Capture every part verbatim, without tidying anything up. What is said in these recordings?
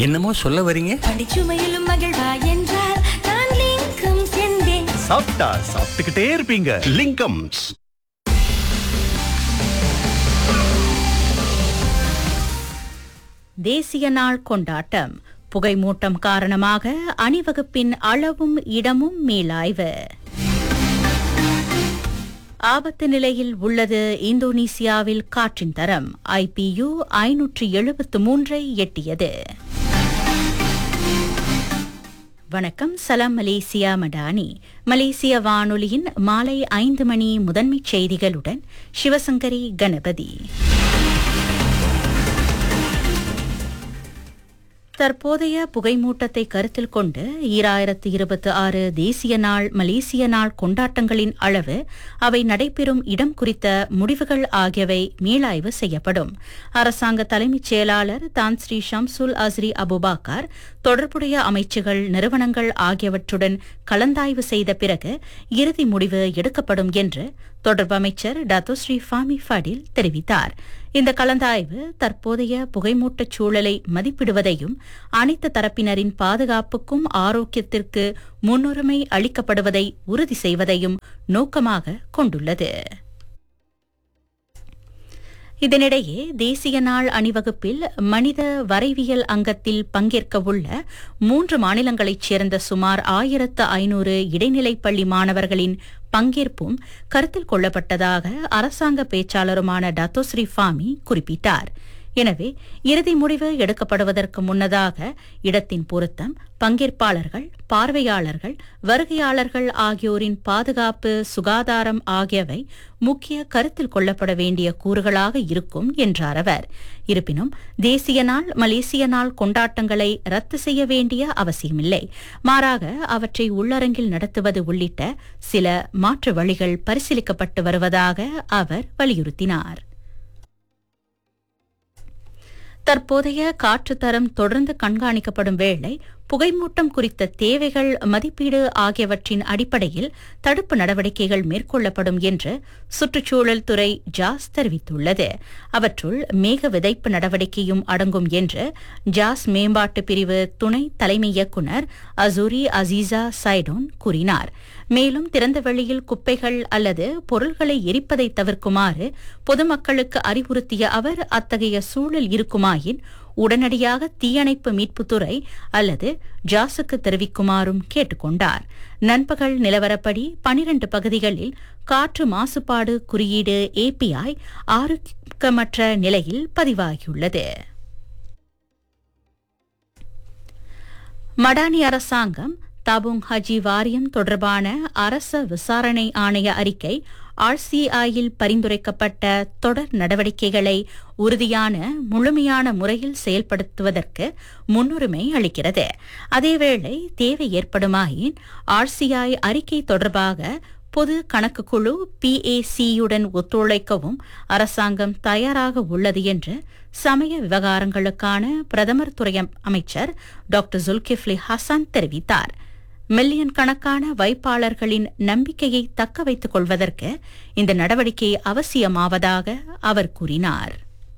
என்னமோ சொல்ல வரீங்க? பணிச்சுமையிலும் மகிழ்வா என்றால் நான் லிங்கம் சென்றேன். சாப்பிட்டா சாப்பிட்டுக்கிட்டே இருப்பீங்க. லிங்கம்ஸ். தேசிய நாள் கொண்டாட்டம். புகைமூட்டம் காரணமாக அணிவகுப்பின் அளவும் இடமும் மீளாய்வு. ஆபத்து நிலையில் உள்ளது இந்தோனேசியாவில் காற்றின் தரம். ஐபியு ஐநூற்று எழுபத்து மூன்றை எட்டியது. வணக்கம், சலாம் மலேசியா மடானி. மலேசிய வானொலியின் மாலை ஐந்து மணி முதன்மைச் செய்திகளுடன் சிவசங்கரி கணபதி. தற்போதைய புகைமூட்டத்தை கருத்தில் கொண்டு ஈராயிரத்து இருபத்தி ஆறு தேசிய நாள் மலேசிய நாள் கொண்டாட்டங்களின் அளவு, அவை நடைபெறும் இடம் குறித்த முடிவுகள் ஆகியவை மீளாய்வு செய்யப்படும். அரசாங்க தலைமைச் செயலாளர் தான் ஸ்ரீ ஷம்சுல் அஸ்ரி அபுபாக்கர் தொடர்புடைய அமைச்சுகள், நிறுவனங்கள் ஆகியவற்றுடன் கலந்தாய்வு செய்த பிறகு இறுதி முடிவு எடுக்கப்படும் என்று தொடர்பு அமைச்சர் டாக்டர் ஸ்ரீ ஃபாமி ஃபடில் தெரிவித்தார். இந்த கலந்தாய்வு தற்போதைய புகைமூட்டச் சூழலை மதிப்பிடுவதையும் அனைத்து தரப்பினரின் பாதுகாப்புக்கும் ஆரோக்கியத்திற்கு முன்னுரிமை அளிக்கப்படுவதை உறுதி செய்வதையும் நோக்கமாக கொண்டுள்ளது. இதனிடையே தேசிய நாள் அணிவகுப்பில் மனித வரைவியல் அங்கத்தில் பங்கேற்கவுள்ள மூன்று மாநிலங்களைச் சேர்ந்த சுமார் ஆயிரத்து ஐநூறு இடைநிலைப் பள்ளி மாணவர்களின் பங்கேற்பும் கருத்தில் கொள்ளப்பட்டதாக அரசாங்க பேச்சாளருமான டாக்டர் ஸ்ரீ ஃபாமி குறிப்பிட்டார். எனவே இறுதி முடிவு எடுக்கப்படுவதற்கு முன்னதாக இடத்தின் பொருத்தம், பங்கேற்பாளர்கள், பார்வையாளர்கள், வருகையாளர்கள் ஆகியோரின் பாதுகாப்பு, சுகாதாரம் ஆகியவை முக்கிய கருத்தில் கொள்ளப்பட வேண்டிய கூறுகளாக இருக்கும் என்றார் அவர். இருப்பினும் தேசிய நாள் மலேசிய நாள் கொண்டாட்டங்களை ரத்து செய்ய வேண்டிய அவசியமில்லை. மாறாக அவற்றை உள்ளரங்கில் நடத்துவது உள்ளிட்ட சில மாற்று வழிகள் பரிசீலிக்கப்பட்டு வருவதாக அவர் வலியுறுத்தினார். தற்போதைய காற்று தரம் தொடர்ந்து கண்காணிக்கப்படும் வேளை புகைமூட்டம் குறித்த தேவைகள், மதிப்பீடு ஆகியவற்றின் அடிப்படையில் தடுப்பு நடவடிக்கைகள் மேற்கொள்ளப்படும் என்று சுற்றுச்சூழல் துறை ஜாஸ் தெரிவித்துள்ளது. அவற்றுள் மேக விதைப்பு நடவடிக்கையும் அடங்கும் என்று ஜாஸ் மேம்பாட்டு பிரிவு துணை தலைமை இயக்குநர் அசூரி அசீசா சைடோன் கூறினார். மேலும் திறந்த வெளியில் குப்பைகள் அல்லது பொருள்களை எரிப்பதை தவிர்க்குமாறு பொதுமக்களுக்கு அறிவுறுத்திய அவர், அத்தகைய சூழல் இருக்குமாயின் உடனடியாக தீயணைப்பு மீட்புத்துறை அல்லது ஜாஸுக்கு தெரிவிக்குமாறும் கேட்டுக்கொண்டார். நண்பகல் நிலவரப்படி பனிரண்டு பகுதிகளில் காற்று மாசுபாடு குறியீடு ஏபிஐ ஆரோக்கியமற்ற நிலையில் பதிவாகியுள்ளது. மடானி அரசாங்கம் தாபுங் ஹஜி வாரியம் தொடர்பான அரச விசாரணை ஆணைய அறிக்கை ஆர்சிஐயில் பரிந்துரைக்கப்பட்ட தொடர் நடவடிக்கைகளை உறுதியான, முழுமையான முறையில் செயல்படுத்துவதற்கு முன்னுரிமை அளிக்கிறது. அதேவேளை தேவை ஏற்படுமாயின் ஆர்சிஐ அறிக்கை தொடர்பாக பொது கணக்கு குழு பிஏசியுடன் ஒத்துழைக்கவும் அரசாங்கம் தயாராக உள்ளது என்று சமய விவகாரங்களுக்கான பிரதமர் துறை அமைச்சர் டாக்டர் ஜுல்கிஃப்லி ஹசன் தெரிவித்தார். மில்லியன் கணக்கான வைப்பாளர்களின் நம்பிக்கையை தக்க வைத்துக் கொள்வதற்கு இந்த நடவடிக்கை அவசியமாவதாக அவர் கூறினார்.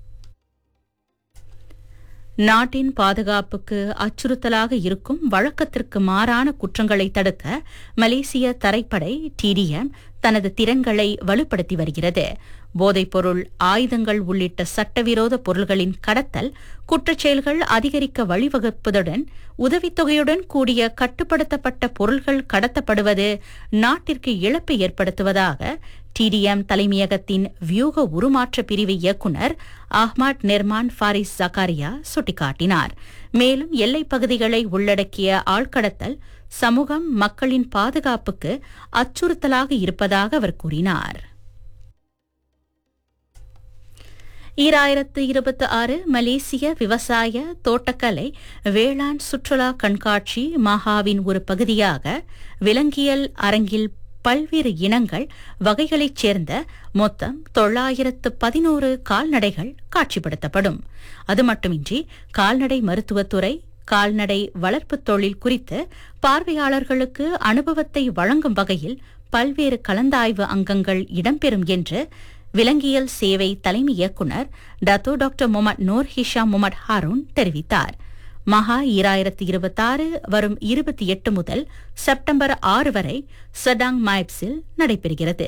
நாட்டின் பாதுகாப்புக்கு அச்சுறுத்தலாக இருக்கும் வழக்கத்திற்கு மாறான குற்றங்களை தடுக்க மலேசிய தரைப்படை டிடிஎம் தனது திறன்களை வலுப்படுத்தி வருகிறது. போதைப்பொருள், ஆயுதங்கள் உள்ளிட்ட சட்டவிரோத பொருள்களின் கடத்தல் குற்றச்செயல்கள் அதிகரிக்க வழிவகுப்பதுடன் உதவித்தொகையுடன் கூடிய கட்டுப்படுத்தப்பட்ட பொருள்கள் கடத்தப்படுவது நாட்டிற்கு இழப்பை ஏற்படுத்துவதாக டிடிஎம் தலைமையகத்தின் வியூக உருமாற்ற பிரிவு இயக்குநர் அஹ்மத் நிர்மான் ஃபாரிஸ் ஜக்காரியா சுட்டிக்காட்டினார். மேலும் எல்லைப் பகுதிகளை உள்ளடக்கிய ஆழ்கடத்தல் சமூகம், மக்களின் பாதுகாப்புக்கு அச்சுறுத்தலாக இருப்பதாக அவர் கூறினார். ஈராயிரத்து இருபத்தி ஆறு மலேசிய விவசாய, தோட்டக்கலை, வேளாண் சுற்றுலா கண்காட்சி மாஹாவின் ஒரு பகுதியாக விலங்கியல் அரங்கில் பல்வேறு இனங்கள், வகைகளைச் சேர்ந்த மொத்தம் தொள்ளாயிரத்து பதினோரு கால்நடைகள் காட்சிப்படுத்தப்படும். அது மட்டுமின்றி கால்நடை மருத்துவத்துறை, கால்நடை வளர்ப்பு தொழில் குறித்து பார்வையாளர்களுக்கு அனுபவத்தை வழங்கும் வகையில் பல்வேறு கலந்தாய்வு அங்கங்கள் இடம்பெறும் என்று விலங்கியல் சேவை தலைமை இயக்குநர் டத்தோ டாக்டர் முகமது நூர் ஹிஷா முகமது ஹாரூன் தெரிவித்தார். மகா ஈராயிரத்தி இருபத்தாறு வரும் இருபத்தி எட்டு முதல் செப்டம்பர் ஆறு வரை சடாங் மைப்ஸில் நடைபெறுகிறது.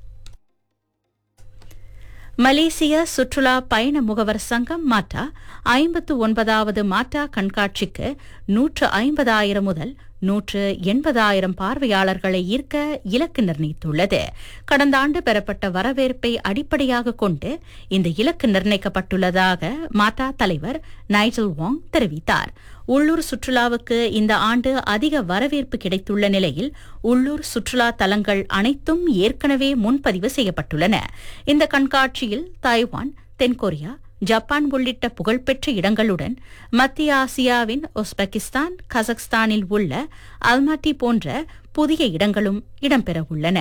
மலேசிய சுற்றுலா பயண முகவர் சங்கம் மாட்டா ஐம்பத்து ஒன்பதாவது மாட்டா கண்காட்சிக்கு நூற்று ஐம்பதாயிரம் முதல் நூற்று எண்பதாயிரம் பார்வையாளர்களை ஈர்க்க இலக்கு நிர்ணயித்துள்ளது. கடந்த ஆண்டு பெறப்பட்ட வரவேற்பை அடிப்படையாக கொண்டு இந்த இலக்கு நிர்ணயிக்கப்பட்டுள்ளதாக மாட்டா தலைவர் நைஜல் வாங் தெரிவித்தார். உள்ளூர் சுற்றுலாவுக்கு இந்த ஆண்டு அதிக வரவேற்பு கிடைத்துள்ள நிலையில் உள்ளூர் சுற்றுலா தலங்கள் அனைத்தும் ஏற்கனவே முன்பதிவு செய்யப்பட்டுள்ளன. இந்த கண்காட்சியில் தாய்வான், தென்கொரியா, ஜப்பான் உள்ளிட்ட புகழ்பெற்ற இடங்களுடன் மத்திய ஆசியாவின் உஸ்பெகிஸ்தான், கசக்ஸ்தானில் உள்ள அல்மாட்டி போன்ற புதிய இடங்களும் இடம்பெறவுள்ளன.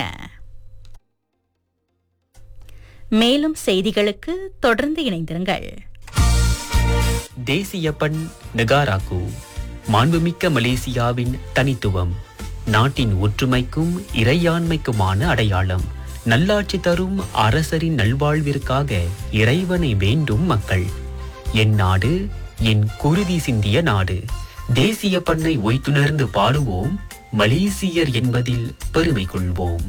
மேலும் செய்திகளுக்கு தொடர்ந்து இணைந்திருங்கள். தேசிய பண் நெகாராக்கு மாண்புமிக்க மலேசியாவின் தனித்துவம், நாட்டின் ஒற்றுமைக்கும் இறையாண்மைக்குமான அடையாளம். நல்லாட்சி தரும் அரசரின் நல்வாழ்விற்காக இறைவனை வேண்டும் மக்கள். என் நாடு என் குருதி சிந்திய நாடு. தேசிய பண்ணை ஒய்த்துணர்ந்து பாடுவோம், மலேசியர் என்பதில் பெருமை கொள்வோம்.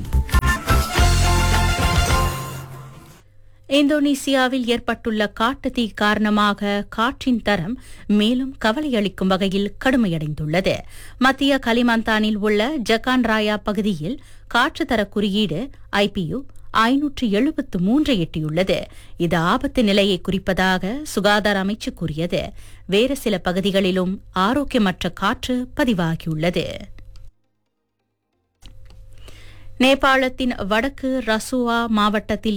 இந்தோனேசியாவில் ஏற்பட்டுள்ள காட்டுத்தீ காரணமாக காற்றின் தரம் மேலும் கவலையளிக்கும் வகையில் கடுமையடைந்துள்ளது. மத்திய கலிமந்தானில் உள்ள ஜக்கான் ராயா பகுதியில் காற்று தர குறியீடு ஐபியு ஐநூற்று எழுபத்து மூன்று எட்டியுள்ளது. இது ஆபத்து நிலையை குறிப்பதாக சுகாதார அமைச்சு கூறியது. வேறு சில பகுதிகளிலும் ஆரோக்கியமற்ற காற்று பதிவாகியுள்ளது. நேபாளத்தின் வடக்கு ரசுவா மாவட்டத்தில்